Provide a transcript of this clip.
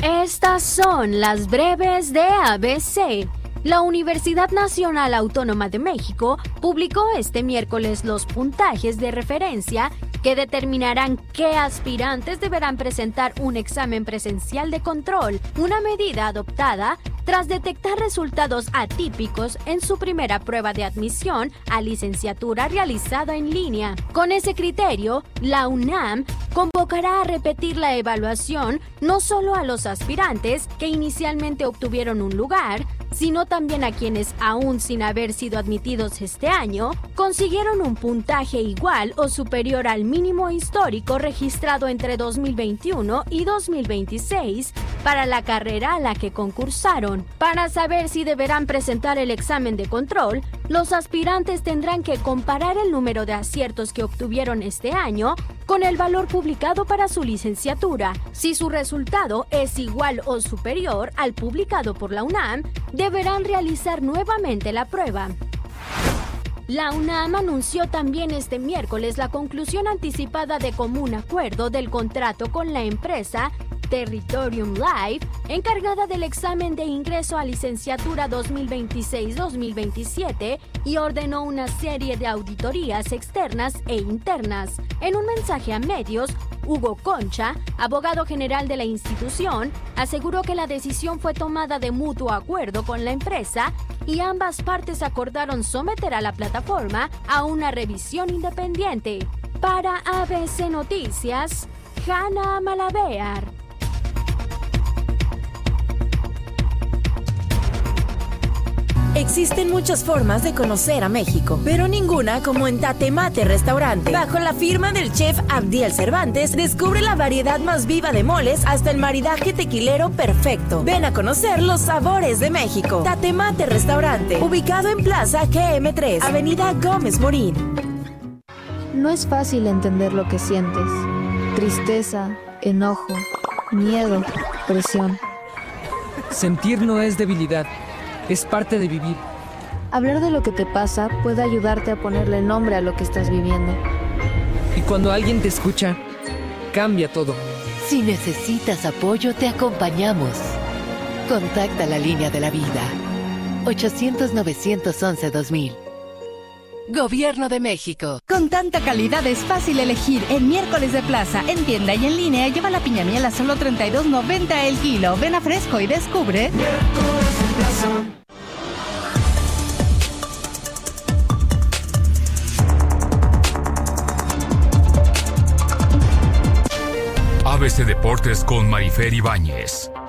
Estas son las breves de ABC. La Universidad Nacional Autónoma de México publicó este miércoles los puntajes de referencia que determinarán qué aspirantes deberán presentar un examen presencial de control, una medida adoptada tras detectar resultados atípicos en su primera prueba de admisión a licenciatura realizada en línea. Con ese criterio, la UNAM convocará a repetir la evaluación no solo a los aspirantes que inicialmente obtuvieron un lugar, sino también a quienes, aún sin haber sido admitidos este año, consiguieron un puntaje igual o superior al mínimo histórico registrado entre 2021 y 2026 para la carrera a la que concursaron. Para saber si deberán presentar el examen de control, los aspirantes tendrán que comparar el número de aciertos que obtuvieron este año con el valor publicado para su licenciatura. Si su resultado es igual o superior al publicado por la UNAM, deberán realizar nuevamente la prueba. La UNAM anunció también este miércoles la conclusión anticipada de común acuerdo del contrato con la empresa Territorium Live, encargada del examen de ingreso a licenciatura 2026-2027, y ordenó una serie de auditorías externas e internas. En un mensaje a medios, Hugo Concha, abogado general de la institución, aseguró que la decisión fue tomada de mutuo acuerdo con la empresa y ambas partes acordaron someter a la plataforma a una revisión independiente. Para ABC Noticias, Hanna Malabear. Existen muchas formas de conocer a México, pero ninguna como en Tatemate Restaurante. Bajo la firma del chef Abdiel Cervantes, descubre la variedad más viva de moles hasta el maridaje tequilero perfecto. Ven a conocer los sabores de México. Tatemate Restaurante, ubicado en Plaza GM3, Avenida Gómez Morín. No es fácil entender lo que sientes. Tristeza, enojo, miedo, presión. Sentir no es debilidad. Es parte de vivir. Hablar de lo que te pasa puede ayudarte a ponerle nombre a lo que estás viviendo. Y cuando alguien te escucha, cambia todo. Si necesitas apoyo, te acompañamos. Contacta la línea de la vida. 800-911-2000. Gobierno de México. Con tanta calidad es fácil elegir. En miércoles de plaza, en tienda y en línea, lleva la piña miel a solo $32.90 el kilo. Ven a Fresco y descubre. Miércoles de plaza. ABC Deportes con Marifer Ibáñez.